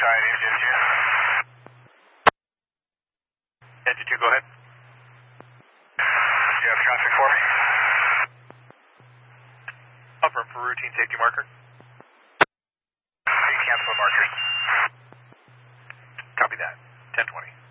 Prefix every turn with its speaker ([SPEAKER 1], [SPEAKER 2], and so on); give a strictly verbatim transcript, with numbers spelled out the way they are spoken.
[SPEAKER 1] side, engine two. Engine two, go ahead. Do you have traffic for me? Confirm for routine safety marker. Cancel the markers. Copy that. ten twenty.